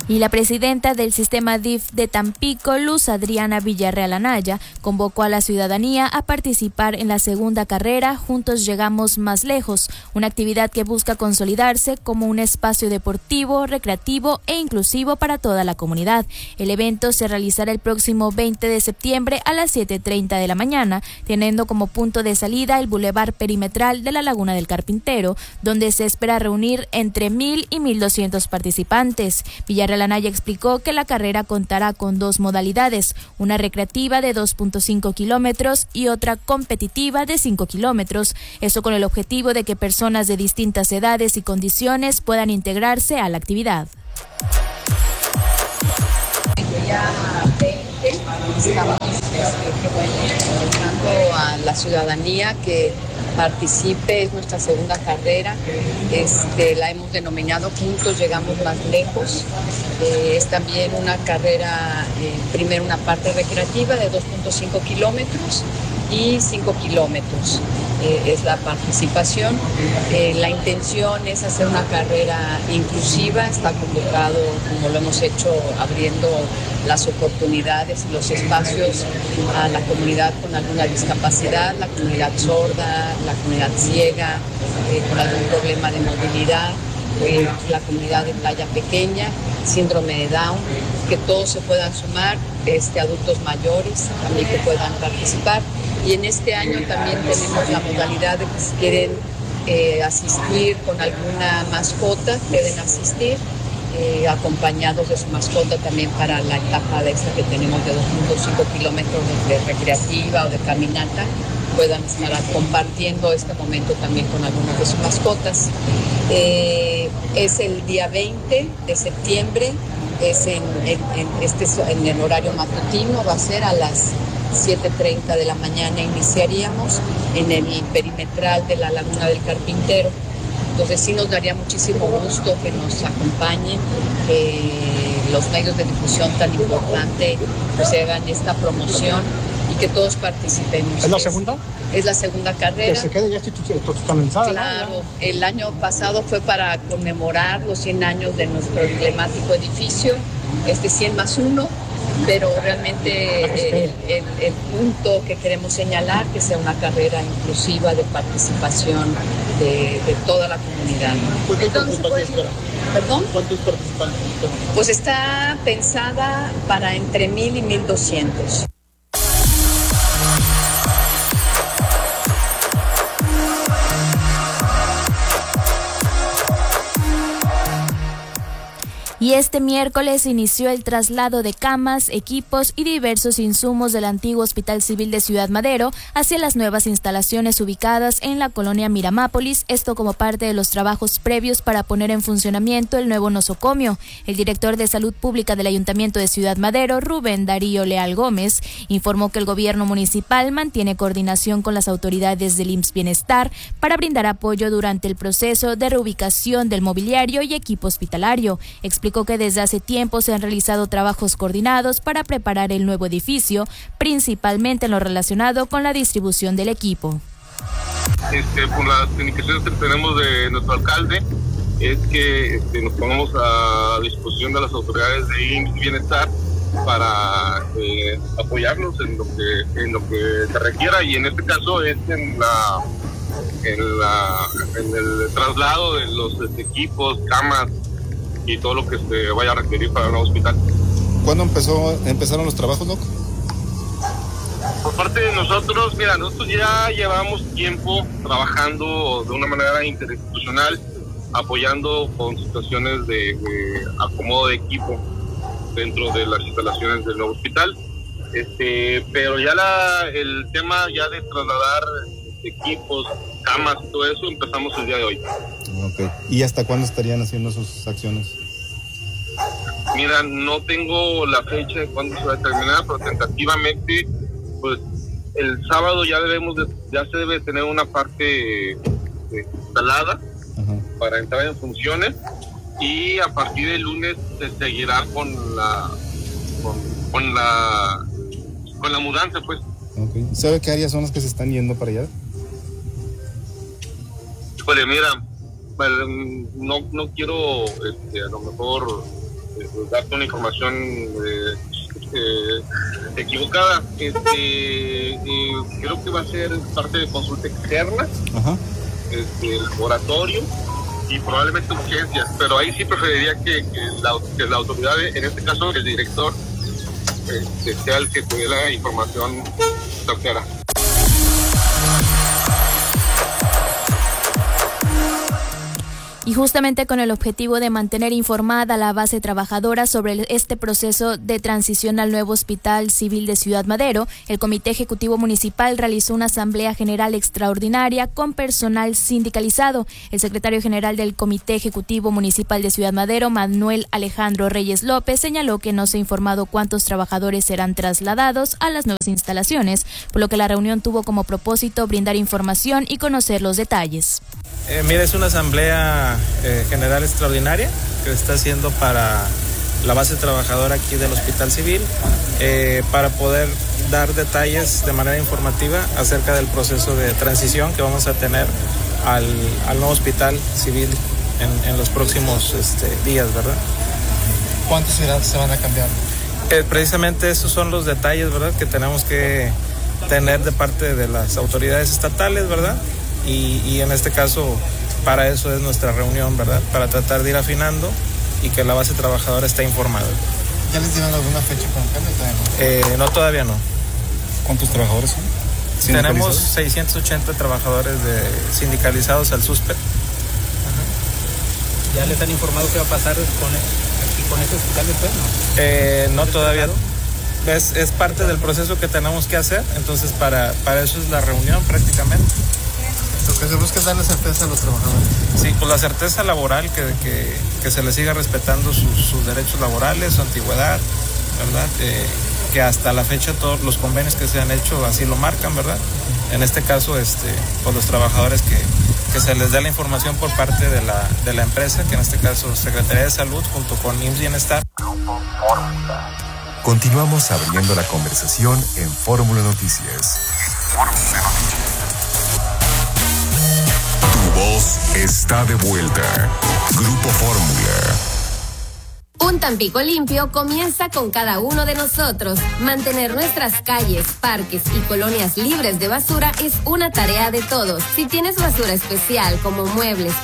Y la presidenta del sistema DIF de Tampico, Luz Adriana Villarreal Anaya, convocó a la ciudadanía a participar en la segunda carrera Juntos Llegamos Más Lejos, una actividad que busca consolidarse como un espacio deportivo, recreativo e inclusivo para toda la comunidad. El evento se realizará el próximo 20 de septiembre a las 7:30 de la mañana, teniendo como punto de salida el Boulevard Perimetral de la Laguna del Carpintero, donde se espera reunir entre 1,000 y 1,200 participantes. Villarreal Anaya explicó que la carrera contará con dos modalidades, una recreativa de 2.5 kilómetros y otra competitiva de 5 kilómetros, eso con el objetivo de que personas de distintas edades y condiciones puedan integrarse a la actividad. Día 20 estamos invitando a la ciudadanía que participe, es nuestra segunda carrera, la hemos denominado Juntos Llegamos Más Lejos. Es también una carrera, primero una parte recreativa de 2.5 kilómetros y 5 kilómetros. Es la participación. La intención es hacer una carrera inclusiva, está convocado, como lo hemos hecho, abriendo las oportunidades y los espacios a la comunidad con alguna discapacidad, la comunidad sorda, la comunidad ciega, con algún problema de movilidad, la comunidad de talla pequeña, síndrome de Down, que todos se puedan sumar, adultos mayores también que puedan participar. Y en este año también tenemos la modalidad de que si quieren asistir con alguna mascota, pueden asistir acompañados de su mascota también para la etapa de esta que tenemos de 2.5 kilómetros de recreativa o de caminata, puedan estar compartiendo este momento también con algunas de sus mascotas. Es el día 20 de septiembre, es en el horario matutino, va a ser a las 7:30 de la mañana, iniciaríamos en el perimetral de la Laguna del Carpintero. Entonces sí nos daría muchísimo gusto que nos acompañen, que los medios de difusión tan importante pues hagan esta promoción y que todos participemos. ¿Es la segunda? Es la segunda carrera. Que se quede ya institucionalizada. Claro, ¿no? El año pasado fue para conmemorar los 100 años de nuestro emblemático edificio, 100+1, pero realmente el punto que queremos señalar que sea una carrera inclusiva de participación de toda la comunidad. ¿Cuántos participantes? ¿Perdón? ¿Cuántos participantes? Pues está pensada para entre 1,000 y 1,200. Y este miércoles inició el traslado de camas, equipos y diversos insumos del antiguo Hospital Civil de Ciudad Madero hacia las nuevas instalaciones ubicadas en la colonia Miramápolis, esto como parte de los trabajos previos para poner en funcionamiento el nuevo nosocomio. El director de Salud Pública del Ayuntamiento de Ciudad Madero, Rubén Darío Leal Gómez, informó que el gobierno municipal mantiene coordinación con las autoridades del IMSS Bienestar para brindar apoyo durante el proceso de reubicación del mobiliario y equipo hospitalario. Explicó que desde hace tiempo se han realizado trabajos coordinados para preparar el nuevo edificio, principalmente en lo relacionado con la distribución del equipo. Por las indicaciones que tenemos de nuestro alcalde, es que nos pongamos a disposición de las autoridades de IMSS Bienestar para apoyarnos en lo que se requiera, y en este caso es en el traslado de los equipos, camas y todo lo que se vaya a requerir para el nuevo hospital. ¿Cuándo empezaron los trabajos, Doc? Por parte de nosotros, nosotros ya llevamos tiempo trabajando de una manera interinstitucional, apoyando con situaciones de acomodo de equipo dentro de las instalaciones del nuevo hospital. Pero ya el tema ya de trasladar equipos, camas y todo eso, empezamos el día de hoy. Okay. ¿Y hasta cuándo estarían haciendo sus acciones? Mira, no tengo la fecha de cuándo se va a terminar, pero tentativamente, pues el sábado ya se debe tener una parte instalada. Ajá. Para entrar en funciones, y a partir del lunes se seguirá con la mudanza, pues. Okay. ¿Sabe qué áreas son las que se están yendo para allá? Pues mira, no quiero a lo mejor darte una información equivocada. Creo que va a ser parte de consulta externa, laboratorio y probablemente urgencias, pero ahí sí preferiría que la autoridad, en este caso el director, sea el que te dé la información certera. Y justamente con el objetivo de mantener informada a la base trabajadora sobre este proceso de transición al nuevo Hospital Civil de Ciudad Madero, el Comité Ejecutivo Municipal realizó una asamblea general extraordinaria con personal sindicalizado. El secretario general del Comité Ejecutivo Municipal de Ciudad Madero, Manuel Alejandro Reyes López, señaló que no se ha informado cuántos trabajadores serán trasladados a las nuevas instalaciones, por lo que la reunión tuvo como propósito brindar información y conocer los detalles. Mira, es una asamblea general extraordinaria que se está haciendo para la base trabajadora aquí del Hospital Civil, para poder dar detalles de manera informativa acerca del proceso de transición que vamos a tener al nuevo Hospital Civil en los próximos días, ¿verdad? ¿Cuántos se van a cambiar? Precisamente esos son los detalles, ¿verdad?, que tenemos que tener de parte de las autoridades estatales, ¿verdad? Y en este caso, para eso es nuestra reunión, ¿verdad? Para tratar de ir afinando y que la base trabajadora esté informada. ¿Ya les dieron alguna fecha concreta? No, todavía no. ¿Cuántos trabajadores son? Tenemos 680 trabajadores sindicalizados al SUSPET. ¿Ya les han informado qué va a pasar con este hospital después, no? No, todavía no. Es parte del proceso que tenemos que hacer, entonces para eso es la reunión prácticamente. Lo que se busca es darle certeza a los trabajadores. Sí, pues la certeza laboral, que se les siga respetando sus derechos laborales, su antigüedad, ¿verdad? Que hasta la fecha todos los convenios que se han hecho así lo marcan, ¿verdad? En este caso, pues los trabajadores que se les dé la información por parte de la empresa, que en este caso Secretaría de Salud junto con IMSS Bienestar. Continuamos abriendo la conversación en Fórmula Noticias. Tu voz está de vuelta. Grupo Fórmula. Un Tampico limpio comienza con cada uno de nosotros. Mantener nuestras calles, parques y colonias libres de basura es una tarea de todos. Si tienes basura especial como muebles,